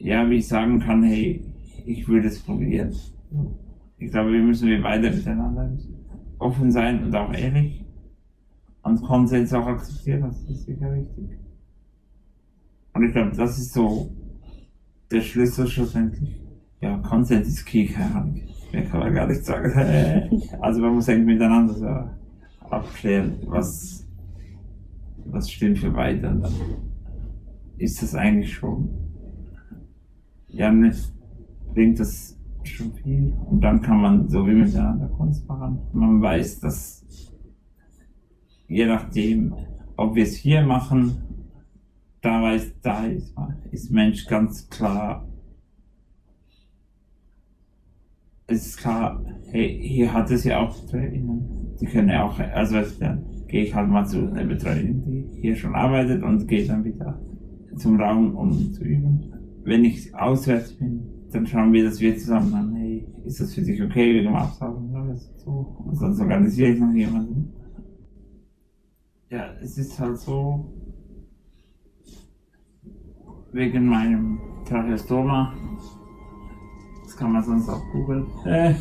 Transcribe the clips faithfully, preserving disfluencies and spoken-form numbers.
ja, wie ich sagen kann, hey, ich würde es probieren. Ich glaube, wir müssen wir beide miteinander offen sein und auch ehrlich und Konsens auch akzeptieren, das ist sicher wichtig. Und ich glaube, das ist so der Schlüssel schlussendlich. Ja, Konsens ist key, keine Ahnung. Mehr kann man gar nicht sagen. Also man muss eigentlich miteinander so abklären, was, was stimmt für beide. Und dann ist das eigentlich schon, ja, nicht bringt das schon viel. Und dann kann man so wie miteinander Kunst machen. Man weiß, dass je nachdem, ob wir es hier machen, da weiß, da ist, ist Mensch ganz klar. Es ist klar, hey, hier hat es ja auch BetreuerInnen, die können ja auch, also dann gehe ich halt mal zu einer Betreuerin, die hier schon arbeitet und gehe dann wieder zum Raum, um zu üben. Wenn ich auswärts bin, dann schauen wir, dass wir zusammen an, hey, ist das für dich okay, wegen dem Absaugen oder alles so. Und sonst organisiere ich noch jemanden. Ja, es ist halt so, wegen meinem Tracheostoma, das kann man sonst auch googeln. Äh,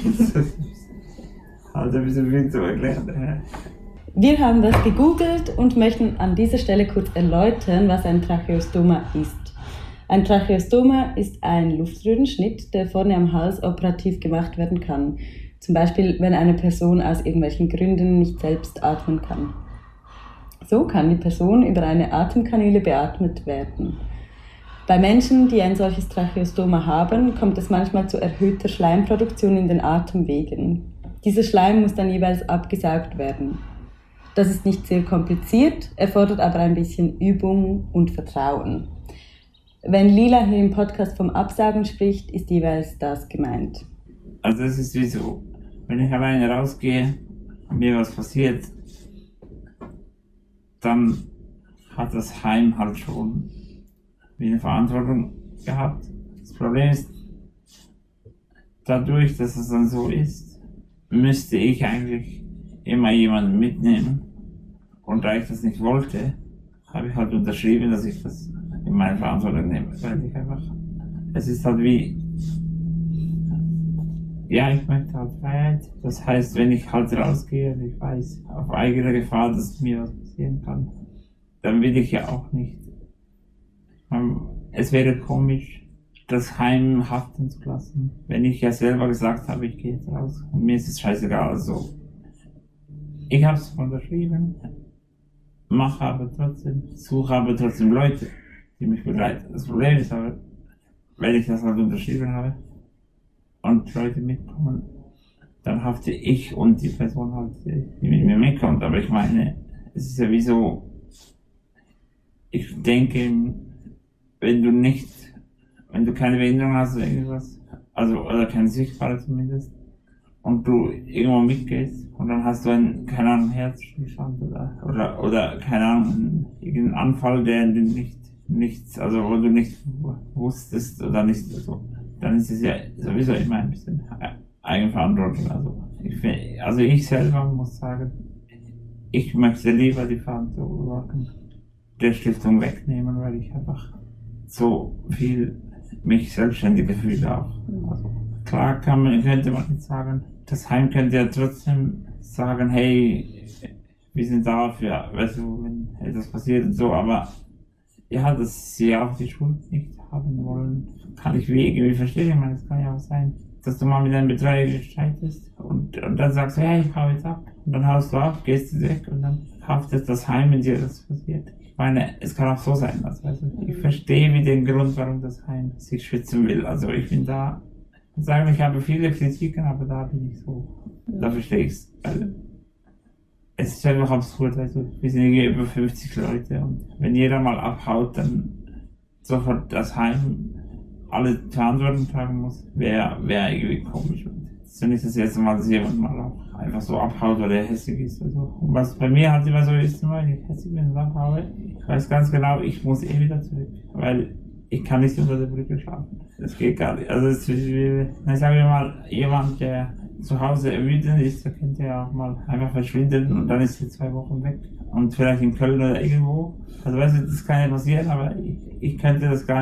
halt ein bisschen viel zu erklären. Äh. Wir haben das gegoogelt und möchten an dieser Stelle kurz erläutern, was ein Tracheostoma ist. Ein Tracheostoma ist ein Luftröhrenschnitt, der vorne am Hals operativ gemacht werden kann. Zum Beispiel, wenn eine Person aus irgendwelchen Gründen nicht selbst atmen kann. So kann die Person über eine Atemkanüle beatmet werden. Bei Menschen, die ein solches Tracheostoma haben, kommt es manchmal zu erhöhter Schleimproduktion in den Atemwegen. Dieser Schleim muss dann jeweils abgesaugt werden. Das ist nicht sehr kompliziert, erfordert aber ein bisschen Übung und Vertrauen. Wenn Lila hier im Podcast vom Absaugen spricht, ist jeweils das gemeint. Also es ist wie so, wenn ich alleine rausgehe und mir was passiert, dann hat das Heim halt schon wie eine Verantwortung gehabt. Das Problem ist, dadurch, dass es dann so ist, müsste ich eigentlich immer jemanden mitnehmen. Und da ich das nicht wollte, habe ich halt unterschrieben, dass ich das in meine Verantwortung nehme. Weil ich einfach, es ist halt wie, ja, ich möchte halt Freiheit. Das heißt, wenn ich halt rausgehe und ich weiß auf eigene Gefahr, dass mir was passieren kann, dann will ich ja auch nicht. Es wäre komisch, das Heim haften zu lassen, wenn ich ja selber gesagt habe, ich gehe jetzt raus und mir ist es scheißegal. Also, ich habe es unterschrieben, mache aber trotzdem, suche aber trotzdem Leute, die mich begleiten. Das Problem ist aber, wenn ich das halt unterschrieben habe und Leute mitkommen, dann hafte ich und die Person halt, die mit mir mitkommt. Aber ich meine, es ist ja wie so, ich denke, wenn du nicht, wenn du keine Behinderung hast oder irgendwas, also, oder keine sichtbare zumindest, und du irgendwo mitgehst und dann hast du einen, keine Ahnung, Herzstillstand oder, oder, oder, keine Ahnung, irgendeinen Anfall, der nicht, nichts, also, wo du nicht wusstest oder nicht, so, dann ist es ja sowieso immer ein bisschen Eigenverantwortung, also, ich, also ich selber muss sagen, ich möchte lieber die Verantwortung der Stiftung wegnehmen, weil ich einfach so viel mich selbstständig fühle auch. Also klar kann man, könnte man nicht sagen, das Heim könnte ja trotzdem sagen, hey, wir sind da für, weißt du, wenn etwas passiert und so, aber ja, dass sie auch die Schuld nicht haben wollen, kann ich wie irgendwie verstehen. Ich meine, es kann ja auch sein, dass du mal mit einem Betreuer streitest und, und dann sagst du, hey, ich hau jetzt ab. Und dann haust du ab, gehst du weg und dann haftet das Heim, wenn dir das passiert. Ich meine, es kann auch so sein, also, also ich verstehe wie den Grund, warum das Heim sich schützen will. Also ich bin da, ich sage, ich habe viele Kritiken, aber da bin ich so, da verstehe ich es. Weil es ist einfach absurd, also wir sind hier über fünfzig Leute und wenn jeder mal abhaut, dann sofort das Heim alle Verantwortung tragen muss, wäre wär irgendwie komisch. Und es ist ja nicht das erste Mal, dass jemand mal auch einfach so abhaut, weil er hässlich ist oder so. Und was bei mir halt immer so ist, wenn ich hässlich bin und abhaue, ich weiß ganz genau, ich muss eh wieder zurück, weil ich kann nicht unter der Brücke schlafen. Das geht gar nicht. Also es ist wie, ich sage mal, jemand, der zu Hause ermüdet ist, der könnte ja auch mal einfach verschwinden und dann ist er zwei Wochen weg. Und vielleicht in Köln oder irgendwo. Also weißt du, das kann ja passieren, aber ich, ich könnte das gar nicht.